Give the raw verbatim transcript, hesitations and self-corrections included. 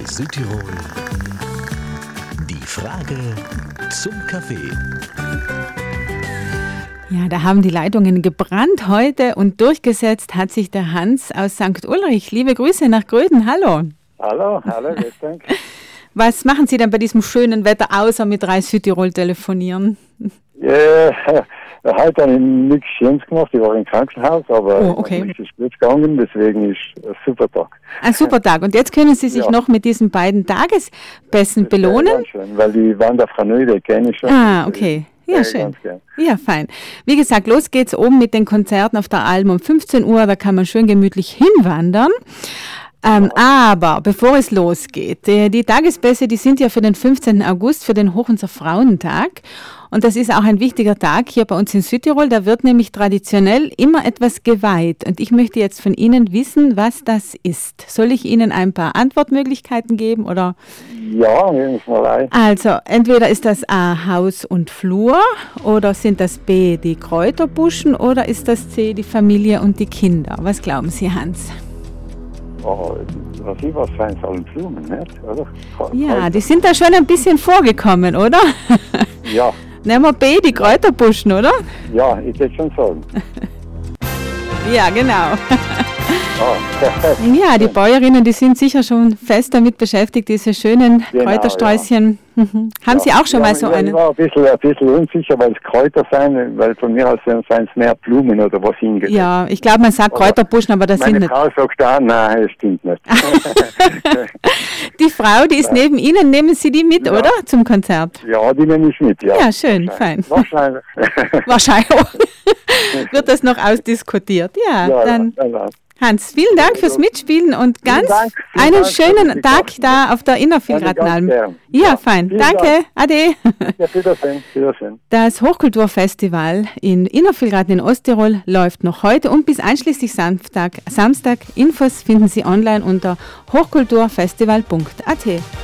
Südtirol. Die Frage zum Kaffee. Ja, da haben die Leitungen gebrannt heute und durchgesetzt hat sich der Hans aus Sankt Ulrich. Liebe Grüße nach Gröden, hallo. Hallo, hallo, grüß Dank. Was machen Sie denn bei diesem schönen Wetter, außer mit Reis Südtirol telefonieren? Ja, heute habe ich nichts Schönes gemacht, ich war im Krankenhaus, aber oh, okay. es ist gut gegangen, deswegen ist ein super Tag. Ein super Tag. Und jetzt können Sie sich ja. noch mit diesen beiden Tagespässen das belohnen? Ganz schön, weil die waren der Frau Nöde, kenne ich schon. Ah, okay. Ja, schön. Ja, fein. Wie gesagt, los geht's oben mit den Konzerten auf der Alm um fünfzehn Uhr, da kann man schön gemütlich hinwandern. Ähm, aber bevor es losgeht, die, die Tagespässe, die sind ja für den fünfzehnten August, für den Hochunser Frauentag. Und das ist auch ein wichtiger Tag hier bei uns in Südtirol. Da wird nämlich traditionell immer etwas geweiht. Und ich möchte jetzt von Ihnen wissen, was das ist. Soll ich Ihnen ein paar Antwortmöglichkeiten geben? Oder? Ja, nehmen Sie mal ein. Also, entweder ist das A, Haus und Flur, oder sind das B, die Kräuterbuschen, oder ist das C, die Familie und die Kinder? Was glauben Sie, Hans? Oh, was ich was sein sollen, Blumen, nicht? Oder? Ja, die sind da schon ein bisschen vorgekommen, oder? Ja. Nehmen wir B, die Kräuterbuschen, oder? Ja, ich würde schon sagen. Ja, genau. Oh, perfekt. Ja, die Bäuerinnen, die sind sicher schon fest damit beschäftigt, diese schönen genau, Kräutersträußchen. Ja. Mhm. Haben ja. Sie auch schon ja, mal so ja, einen? Ich war ein bisschen, ein bisschen unsicher, weil es Kräuter sein, weil von mir aus seien es mehr Blumen oder was hingeht. Ja, ich glaube, man sagt Kräuterbuschen, aber das sind nicht. Meine Frau sagt auch, nein, es stimmt nicht. Die Frau, die ist neben Ihnen, nehmen Sie die mit, ja. oder? Zum Konzert? Ja, die nehme ich mit, ja. Ja, schön, fein. Wahrscheinlich. Wahrscheinlich. Wird das noch ausdiskutiert? Ja, ja dann... Ja, ja. Hans, vielen Dank fürs Mitspielen und ganz Dank, einen Dank, schönen Tag da auf der Innervillgratenalm. Ja, ja, fein. Danke. Dank. Ade. Ja, wiedersehen. Wiedersehen. Das Hochkulturfestival in Innervillgraten in Osttirol läuft noch heute und bis einschließlich Samstag. Samstag. Infos finden Sie online unter hochkulturfestival punkt a t.